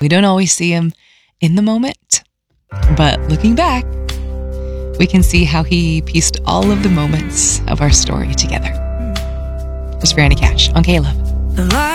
We don't always see him in the moment, but looking back, we can see how he pieced all of the moments of our story together. It's Granny Cash on K-Love.